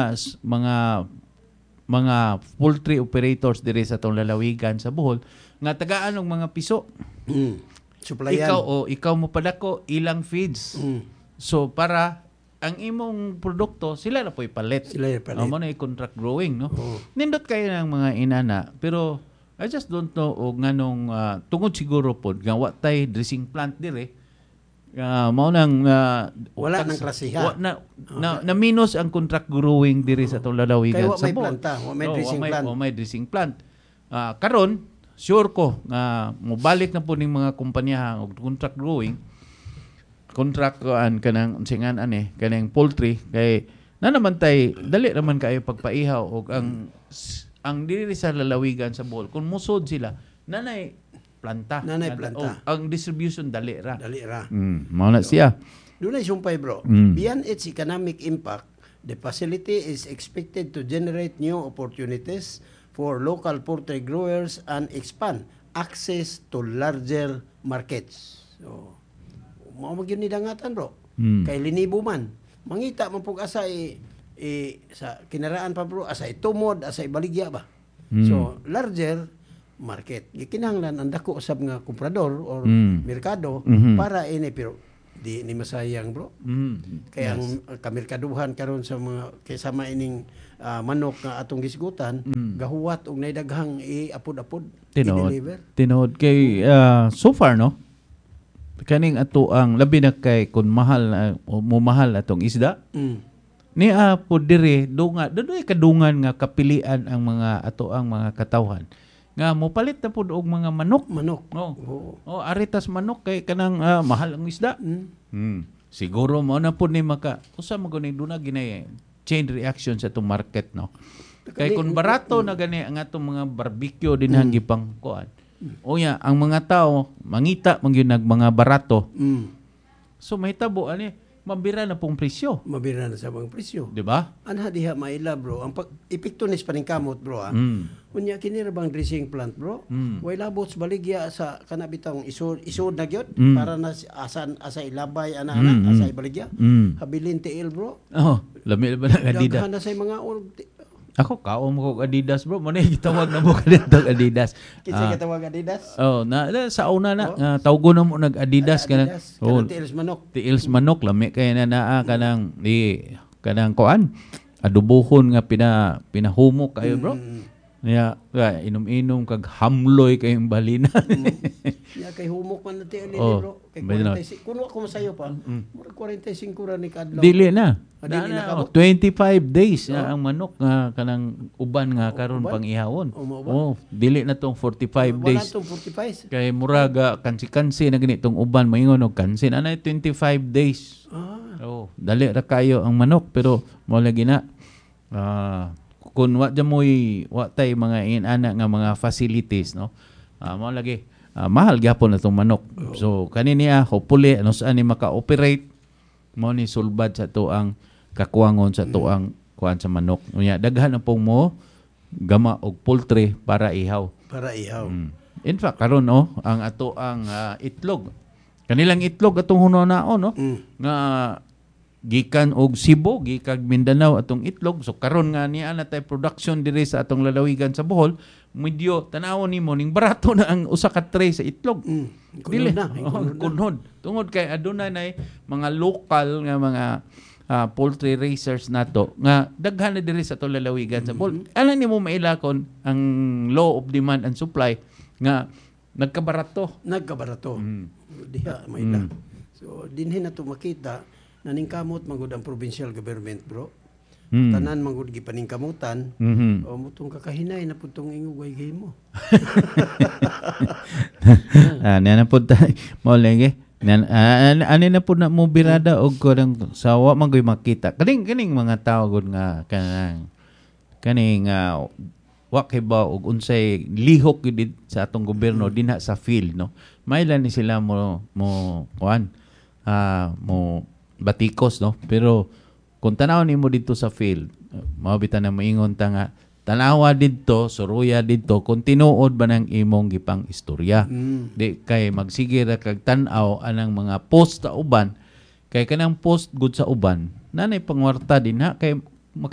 mga poultry operators diri sa tong lalawigan sa Bohol nga tagaan og mga piso. Supplyan. Ikaw mo padako ilang feeds. So para ang imong produkto sila na po'y palit. Mo na contract growing no. Nindot kayo ng mga inana pero I just don't know og nganong tungod siguro pod nga wa tay dressing plant dire. Mao nang wala nang klasiha. Na minus ang contract growing diri sa tong lalawigan sa Bohol. May dressing plant. Karon sure ko nga mobalik na po ning mga kumpanya og contract growing contract kanang singan kanang poultry kay na naman tay dali naman kayo pagpaihaw og ang diri sa lalawigan sa Bohol kung musod sila nanay planta ang distribution dali ra mao na siya dunay sumpay bro beyond its economic impact The facility is expected to generate new opportunities for local poultry growers and expand access to larger markets. So, mao magyud ni dangatan bro. Kay linibo man. Mangita man pug asa sa kinaraan pa bro, asa itumod, asa ibaligya ba. So, larger market. Gikinahanglan ang dako usab nga komprador or merkado para ini pero di ni masayang bro. Kaya ang kamerkaduhan karon sa mga kasama ining manok nga atong gisgutan, gahuwat og nay daghang iapod-apod i-deliver. Tinood kay so far no. Kaning ato ang labi na kay kun mahal mo mahal atong isda. Ni pod dire dunga dadoy kadungan nga kapilian ang mga ato ang mga katawhan nga mopalit na pud og mga manok. Aritas manok kay kanang mahal ang isda. Siguro mo na pud ni maka usa mo gani duna ginay chain reaction sa atong market no. Kay kun barato na gani ang atong mga barbecue dinhan gipang kuan. Unya ang mga tao mangita man gyud nag mga barato. So mahitabo ani mabira na pong presyo. Mabira na sa mga presyo. Di ba? Anha diha maila bro. Ang epekto ni paningkamot bro Unya kini ra bang dressing plant bro? Way labot sa baligya sa kanabitang isod na gyud para na asa ilabay ana asa ibaligya. Habilin tiil bro. Lami ba na Adidas? Daghan na say mga ako kaom ko Adidas bro. Mo na gitawag na mo kadto Adidas. Kinsa gitawag Adidas? Sa una na tawgo na mo nag Adidas kana. Tiils manok. Tiils manok lami kay na kanang kanang kuan. Adubohon nga pinahumok kayo bro. Niya inom-inom kag hamloy kayong balina. Ya kay humok man natin bro. Kay 45 kuno ako masayo pa. 45 ra ni kadlaw. Dili na. 25 days ang manok nga kanang uban nga karon pang ihawon. Dili na tong 45 days. Wala tong 45. Kay muraga kansi-kansi na ganitong uban maingon og kansi na 25 days. Dali ra kayo ang manok pero mo lagi na kun wa jamoy wa tay mga inana nga mga facilities no. Mo lagi mahal gyapon atong manok. So kanini hopefully saan ni maka-operate mo ni sulbad sa tuang kakuwangon sa tuang kuan sa manok. Unya daghan na pong mo gama og poultry para ihaw. In fact karon ang ato ang itlog. Kanilang itlog atong hunanaon no nga gikan og Cebu, gikan Mindanao atong itlog. So karon nga niya na tay production diri sa atong lalawigan sa Bohol, medyo tanawon nimo ning barato na ang usa ka tray sa itlog. Dili na kunhod. Tungod kay adunay nay mga local nga mga poultry raisers nato nga daghan na diri sa atong lalawigan sa Bohol. Alam nimo mailakon ang law of demand and supply nga nagkabarato. Diha maila. So dinhin nato makita naningkamot magud ang provincial government bro. Tanan magud gipaningkamutan. O mutong kakahinay na putong ingugay mo. Na pud mo lagi. Ani na pud na mo birada og kurang sawa man goy makita. Kaning mga tao gud nga kaning wa kay ba og unsay lihok gid sa atong gobyerno dinha sa field no. Mailan ni sila mo kuan mo batikos no, pero kung tanaw nimo dito sa field mabitan na maingon ta nga tanawa didto suruya didto kung tinuod ba nang imong gipang istorya. Di kay magsige ra kag tan-aw anang mga post sa uban kay kanang post gud sa uban nanay pangwarta din ha kay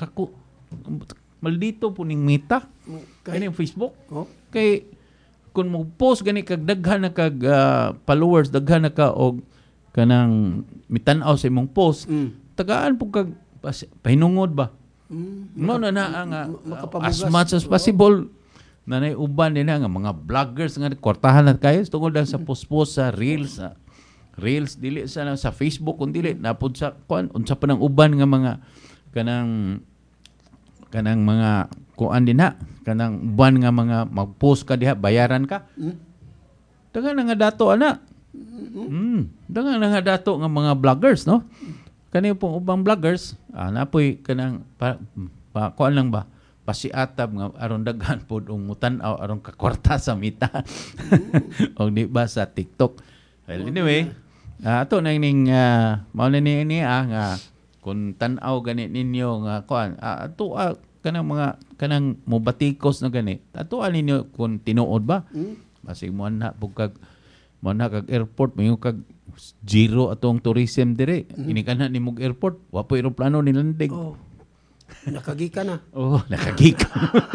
maldito po ning meta kaning Facebook kay kung mo post gani kag daghan na kag followers daghan na ka og kanang mitan-aw sa imong post tagaan po kag pahinungod ba mo na nga as much as possible nanay uban din nga mga vloggers nga kwartahan na kayo tungod sa post sa reels dili sa Facebook kun dili napud sa kuan unsa pa nang uban nga mga kanang mga kuan din kanang uban nga mga mag-post ka diha bayaran ka dagan nga dato ana. Dagan nga dato nga mga vloggers no. Kani pong ubang vloggers napoy kanang kuan lang ba pasiatab nga aron daghan pod og mutan-aw aron kakwarta sa mita. Og di ba sa TikTok. Well, anyway, ato na ning mao na ni nga kung tan-aw gani ninyo nga kuan ato kanang mobatikos na gani ato ninyo kung tinuod ba basig mo na kag airport mo kag zero atong tourism dire ini kana nimog airport wa po eroplano nilandig. Nakagika na. Nakagika.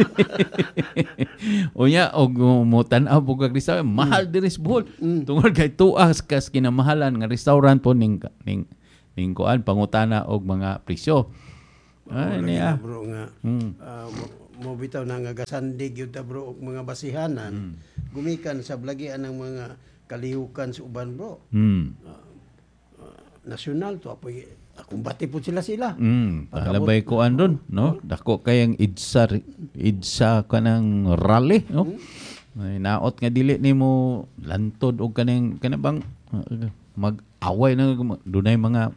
Unya og mo tan-aw kag restaurant mahal diri sa Bohol. Tungod kay tuas kas kinamahalan nga restaurant po ning kuan pangutana og mga presyo. Niya bro nga mo bitaw na nga gasandig yun ta bro og mga basihanan gumikan sa blagian ng mga kalihukan sa uban bro. Nasyonal to apoy akong bati po sila. Palabay ko andon, no? Dako kayang idsa kanang rally, no? May naot nga dili nimo lantod og kanang bang mag-away na dunay mga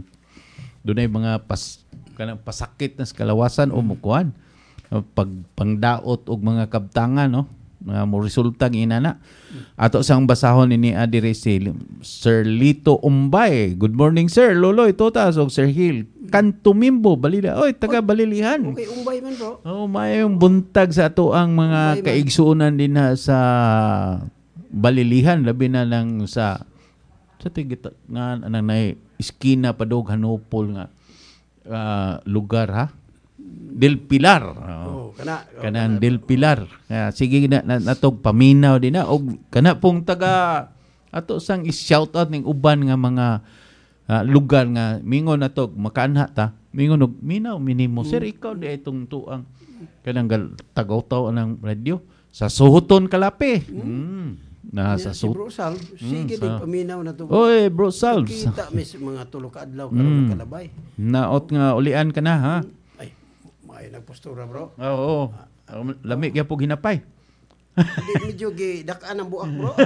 kanang pasakit na sa kalawasan o mukuan. Pangdaot og mga kabtangan, no? Nga mo resulta inana. Ato sang basahon ni adire si Sir Lito Umbay. Good morning sir. Loloy Totas og Sir Hill. Kantumimbo Balila. Oy, taga Balilihan. Okay, Umbay man bro. Mayong buntag sa ato ang mga kaigsuonan din sa Balilihan labi na lang sa tigit nga nang iskina padog Hanopol nga lugar ha. Del Pilar. Kanang Del Pilar. Sige natog paminaw din na og kana pong taga ato sang i-shout out ning uban nga mga lugar nga mingon natog makaanha ta. Mingon og minaw minimo sir ikaw di itong tuang kanang tagaw-taw ng radio sa Suhuton Kalape. Sa si Bro Sal, sige di paminaw na to. Oy, Bro Sal. Kita mis mga tulo ka adlaw karon kalabay. Naot nga ulian ka na ha. Ay nagpostura bro. Oo. Lami kaya po ginapay. Medyo gidakaan ang buak bro.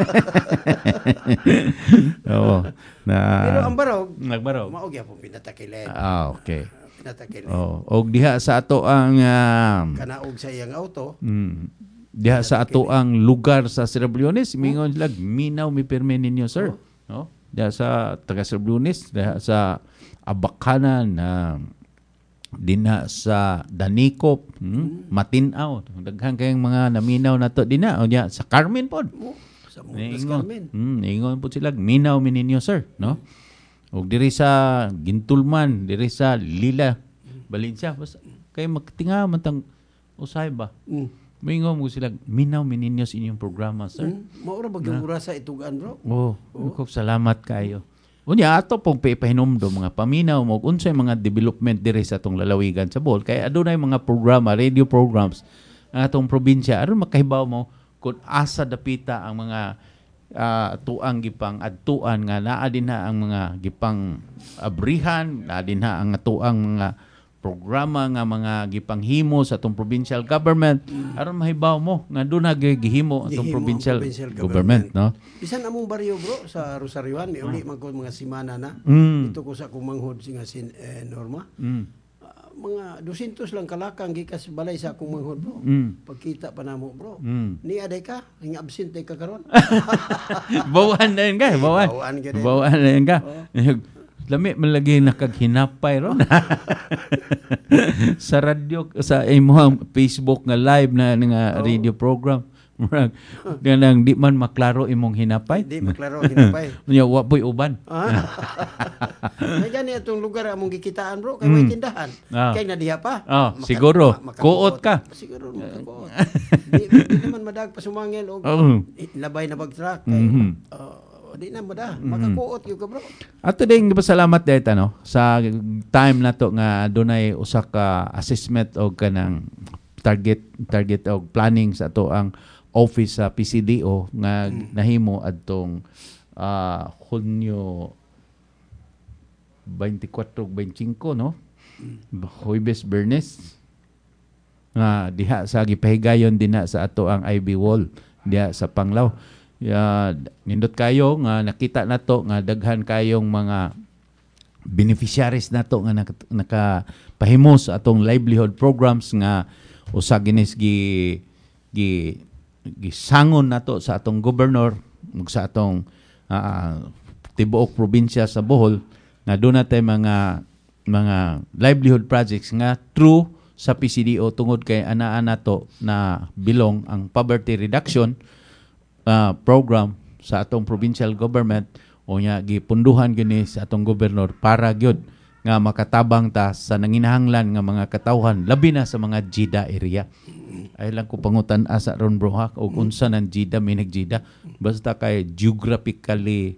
Oo. Pero ang barog. Nagbarog. Maog ya po pinatakilen. Okay. Pinatakilen. Og diha sa ato ang kanaog sa iyang auto. Diha sa ato ang lugar sa Sierra-Leones, mingon sila minaw mi perme ninyo sir. No? Diha sa taga Sierra-Leones, diha sa Abakanan dinha sa Danicop, Matinaw, daghan kayong mga naminaw nato dinha o diha sa Carmen pod. Sa Montes Carmen. Ingon po sila minaw mi ninyo sir, no? Og diri sa Gintulman, diri sa Lila, Valencia, kay magtinga man tang usay ba? Mingon mo sila minaw mi ninyo sa inyong programa sir. Maura bagyong urasa itugan bro. Ko salamat kayo. Unya ato pong pahinomdom mga paminaw mo unsay mga development diri sa atong lalawigan sa Bohol kay adunay mga programa, radio programs ang atong probinsya aron makahibaw mo kung asa dapita ang mga tuang gipang adtuan nga naa dinha ang mga gipang abrihan, naa dinha ang tuang mga programa nga mga gipanghimo sa atong provincial government aron mahibaw mo nga dunay gihimo atong provincial government, no? Bisan among baryo bro sa Rosarioan may uli man ko mga semana na dito ko sa kumanghod singa Norma. Mga 200 lang kalakang gikas balay sa akong manghod bro. Pagkita pa namo bro. Ni aday ka, ang absent ka karon. Bawan na yun ka, bawan na yun ka. Lami malagi nakaghinapay ron. Sa radio, sa imong Facebook nga live na nga radio program. Ganang di man maklaro imong hinapay. Di maklaro hinapay. Nya wa poy uban. May gani atong lugar among gikitaan bro kay may tindahan. Kay nadiha pa. Siguro kuot ka. Siguro makakuot. Di naman madag pasumangil og labay na bag-truck kay di na mo da makakuot yung ka bro. Ato ding pasalamat dayta no sa time nato nga dunay usa ka assessment og kanang target og planning sa ato ang office sa PCDO nga nahimo adtong Hunyo 24-25 no. Huwebes Bernes nga diha sa gipahigayon dinha sa ato ang IB Wall diha sa Panglao. Nindot kayo nga nakita nato nga daghan kayong mga beneficiaries nato nga nakapahimo sa atong livelihood programs nga usa ginis gisangon nato sa atong gobernador ug sa atong tibuok probinsya sa Bohol nga doon natin mga mga livelihood projects nga through sa PCDO tungod kay ana-ana to na bilong ang poverty reduction program sa atong provincial government o nya gipunduhan gini sa atong gobernador para gyud nga makatabang ta sa nanginahanglan nga mga katawhan labi na sa mga JIDA area. Ay lang ko pangutan asa ron bro ha o unsa nang JIDA may nag-JIDA basta kay geographically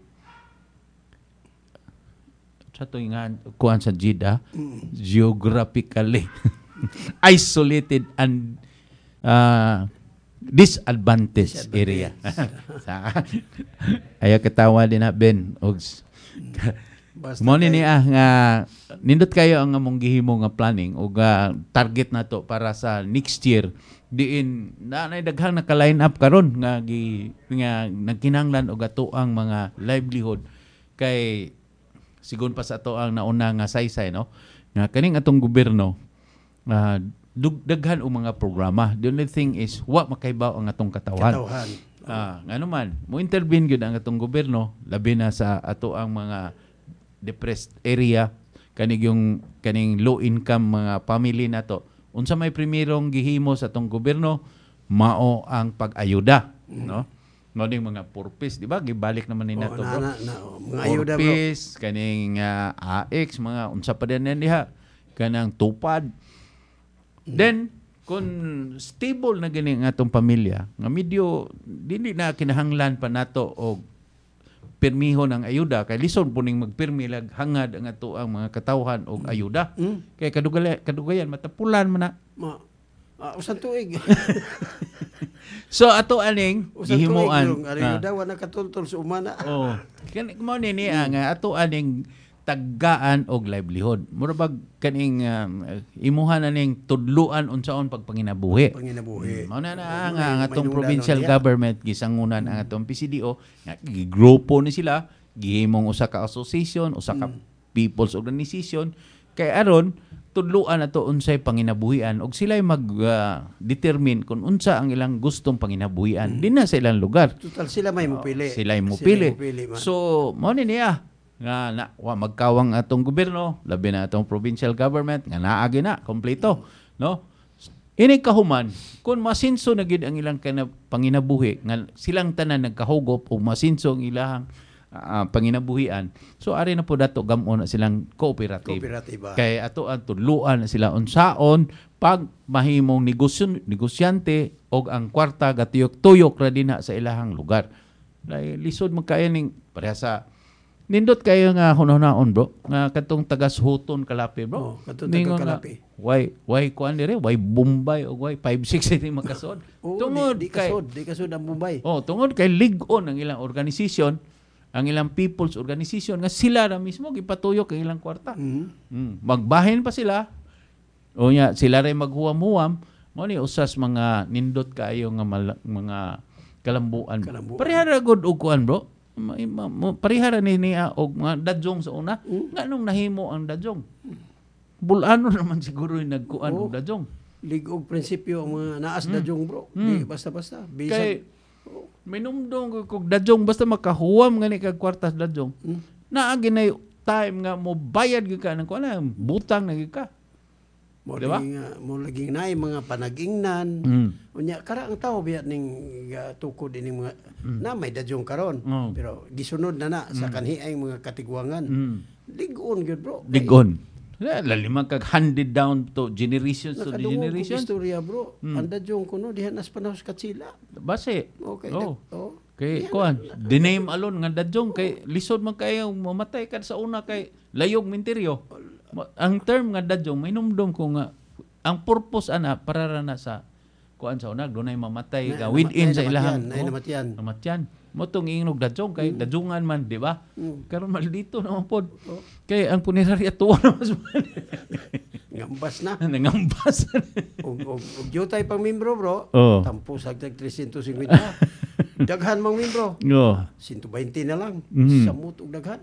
sa to nga kuan sa JIDA geographically isolated and disadvantaged area. Ayaw katawa din na Ben. Mo ni nga nindot kayo ang among gihimo nga planning o target na to para sa next year. Diin na daghang naka-line up karon nga nagkinahanglan og ato ang mga livelihood kay sigon pa sa ato ang nauna nga saysay no nga kaning atong gobyerno daghan o mga programa. The only thing is wa makaibaw ang atong katawan. Ngano man mo intervene gyud ang atong gobyerno labi na sa ato ang mga depressed area kaning low income mga family nato. Unsa may primerong gihimo sa atong gobyerno mao ang pag-ayuda, no? No ding mga purpose, di ba? Gibalik naman ni nato bro. Mga ayuda bro. Purpose kaning AX mga unsa pa din diha kanang tupad. Then kung stable na gani ang atong pamilya, nga medyo dili na kinahanglan pa nato og permiho ng ayuda kay lison po ning magpirmi lag hangad ang ato ang mga katawhan og ayuda. Kay kadugayan matapulan man na. Usan tuig. So ato aning gihimuan ayuda wa nakatultol sa umana. Kani mo ni nga ato aning taggaan og livelihood. Mura bag kaning imuhan na ning tudluan unsaon pagpanginabuhi. Mao na ang atong provincial government gisangunan ang atong PCDO nga gigrupo ni sila, gihimong usa ka association, usa ka people's organization kay aron tudluan nato unsay panginabuhian og sila'y mag-determine kung unsa ang ilang gustong panginabuhian din na sa ilang lugar. Total sila may mupili. Sila mupili. So mao ni niya nga magkawang atong gobyerno labi na atong provincial government nga naagi na kompleto no ini kahuman kun masinso na gid ang ilang panginabuhi nga silang tanan nagkahugop o masinso ang ilang panginabuhian so ari na po dato gamon na silang cooperative kay ato ang tudluan na sila unsaon pag mahimong negosyante og ang kwarta gatuyok-tuyok ra dinha sa ilahang lugar lisod magkaya ning pareha sa nindot kayo nga hunahunahon bro nga katong tagas-huton Kalapi bro. Katong Kalapi. Why kuan dire? Why Bombay o why 5-6 ini makasod? Tungod di kasod ang Bombay. Tungod kay ligon ang ilang organisasyon, ang ilang people's organization nga sila ra mismo gipatuyok ang ilang kwarta. Magbahin pa sila. O nya sila ray maghuwam-huwam mo ni usas mga nindot kayo nga mga kalambuan. Parehara gud og kuan bro. Parihara ni niya og mga dadyong sa una nga nung nahimo ang dadyong bulano naman siguro yung nagkuan og dadyong ligog prinsipyo ang mga naas dadyong bro di basta-basta kay minumdong kog dadyong basta makahuwam nga ni kag kwartas dadyong naagi na time nga mo bayad gyud ka nang kuan butang na gyud ka mo diba? Mo lagi na mga panagingnan. Unya kara ang tao biya ning tukod ini mga na may dadyong karon. Pero gisunod na sa kanhi ay mga katigwangan. Ligon gyud bro. Ligon. Lalima kag handed down to generations to generation. Istorya bro. Ang dadyong kuno diha nas panahos katsila. Base. Okay. Kay kuan, the name alone nga dadyong kay lisod man kayo mamatay kad sa una kay layog minteryo. Ang term nga dadyong mainumdom ko nga ang purpose ana para na sa kuan sa unag dunay mamatay ka within sa ilahang namatyan mo tong ingnog dadyong kay dadyungan man di ba karon maldito naman pod kay ang punerarya tuwa na mas ngambas na ngambas og jutay pang membro bro tampo sagdag 350 daghan mang membro 120 na lang samut og daghan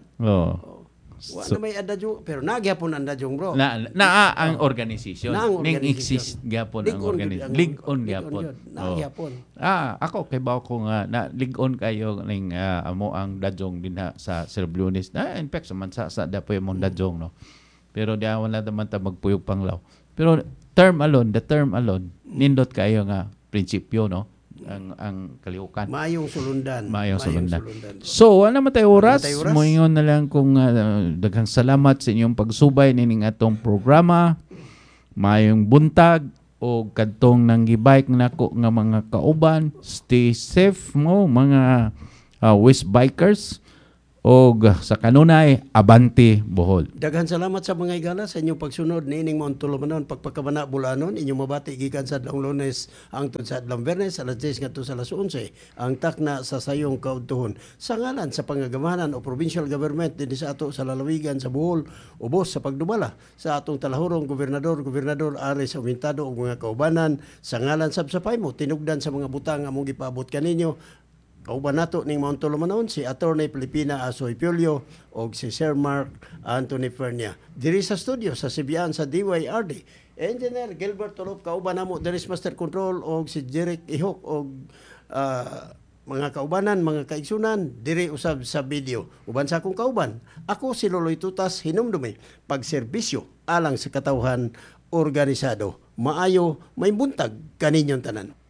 Wala may adadyo, pero nagyapon ang dadyong bro. Ang organisasyon. Ning exist gyapon ang organisasyon. Lig-on gyapon. Nagyapon. Ako kay bawo ko nga na lig-on kayo ning amo ang dadyong dinha sa Cerblunis. In fact sa dapoy mo dadyong no. Pero di wala naman ta magpuyog panglaw. Pero the term alone, nindot kayo nga prinsipyo, no? Ang kaliukan. Maayong sulundan. So, wala naman tayo oras. Wala tayo oras. Moingon na lang kung daghang salamat sa inyong pagsubay nining atong programa. Maayong buntag o kadtong nanggibike nako nga mga kauban. Stay safe mo mga West Bikers. O sa kanunay, Abante Bohol. Daghan salamat sa mga igala sa inyong pagsunod niining Mount Tulumanon pagpakabana bulanon inyong mabati gikan sa adlong Lunes hangtod sa adlong Biyernes alas 10 ngadto sa alas 11 ang takna sa sayong kaudtuhon sa ngalan sa pangagamahanan o provincial government dinhi sa ato sa lalawigan sa Bohol ubos sa pagdumala sa atong talahurong gobernador Ares Aumentado ug mga kaubanan sa ngalan sab sa paymo tinugdan sa mga butang among gipaabot kaninyo. Kauban nato ning Mount Tulumanon si Attorney Pilipina Asoy Piolio o si Sir Mark Anthony Fernia. Diri sa studio sa Sibian sa DYRD. Engineer Gilbert Tolop kauban namo diri sa Master Control o si Jeric Ihok o mga kaubanan, mga kaigsunan diri usab sa video. Uban sa akong kauban, ako si Loloy Tutas hinumdumi pagserbisyo alang sa katawhan organisado. Maayo may buntag kaninyong tanan.